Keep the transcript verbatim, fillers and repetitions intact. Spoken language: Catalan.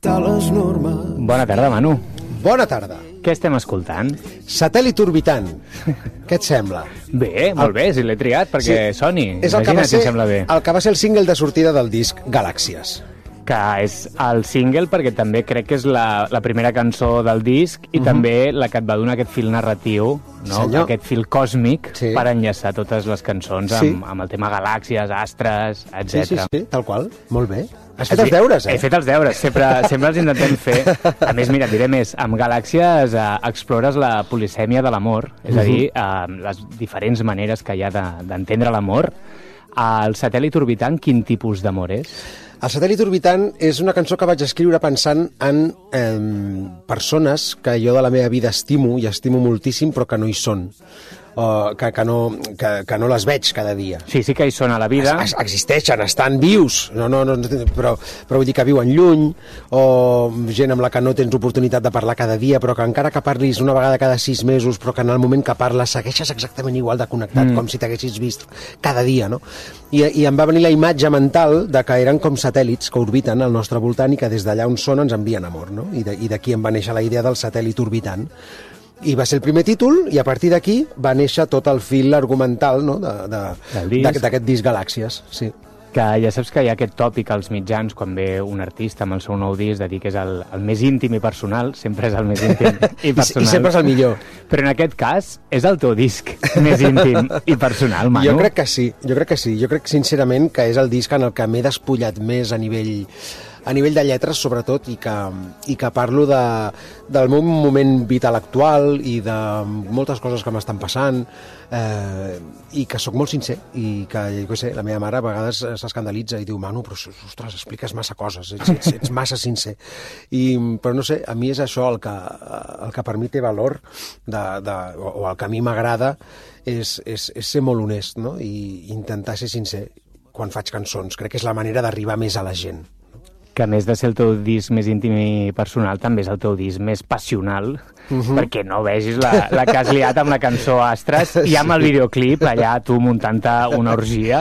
respectar les normes. Bona tarda, Manu. Bona tarda. Què estem escoltant? Satèl·lit orbitant. Què et sembla? Bé, molt bé, si l'he triat perquè sí. Soni. És el que, va Imagina't si ser, em sembla bé. el que va ser el single de sortida del disc Galàxies. Que és el single perquè també crec que és la, la primera cançó del disc i uh -huh. també la que et va donar aquest fil narratiu, no? Aquest fil còsmic sí. per enllaçar totes les cançons amb, sí. amb el tema galàxies, astres, etcètera. Sí, sí, sí, tal qual. Molt bé. Has fet els deures, eh? He fet els deures, sempre, sempre els intentem fer. A més, mira, et diré més, amb Galàxies eh, explores la polisèmia de l'amor, és a dir, eh, les diferents maneres que hi ha d'entendre de, l'amor. El satèl·lit orbitant, quin tipus d'amor és? El satèl·lit orbitant és una cançó que vaig escriure pensant en eh, persones que jo de la meva vida estimo i estimo moltíssim però que no hi són. O que, que, no, que, que no les veig cada dia. Sí, sí que hi són a la vida. Es, existeixen, estan vius, no, no, no, però, però vull dir que viuen lluny, o gent amb la que no tens oportunitat de parlar cada dia, però que encara que parlis una vegada cada sis mesos, però que en el moment que parles segueixes exactament igual de connectat, mm. com si t'haguessis vist cada dia, no? I, I em va venir la imatge mental de que eren com satèl·lits que orbiten al nostre voltant i que des d'allà on són ens envien amor, no? I d'aquí em va néixer la idea del satèl·lit orbitant. I va ser el primer títol, i a partir d'aquí va néixer tot el fil argumental, no?, d'aquest disc Galàxies, sí. Que ja saps que hi ha aquest tòpic als mitjans, quan ve un artista amb el seu nou disc, de dir que és el, el més íntim i personal, sempre és el més íntim i personal. I, I sempre és el millor. Però en aquest cas, és el teu disc més íntim i personal, Manu? Jo crec que sí, jo crec que sí. Jo crec sincerament que és el disc en el que m'he despullat més a nivell... a nivell de lletres, sobretot, i que, i que parlo de, del meu moment vital actual i de moltes coses que m'estan passant, eh, i que sóc molt sincer, i que, jo sé, la meva mare a vegades s'escandalitza i diu, Manu, però, ostres, expliques massa coses, ets, ets, ets massa sincer. I, però no sé, a mi és això el que, el que per mi té valor, de, de, o el que a mi m'agrada, és, és, és ser molt honest, no?, i intentar ser sincer quan faig cançons. Crec que és la manera d'arribar més a la gent. Que a més de ser el teu disc més íntim i personal, també és el teu disc més passional, uh-huh. perquè no vegis la, la que has liat amb la cançó Astres i amb el videoclip allà tu muntant-te una orgia.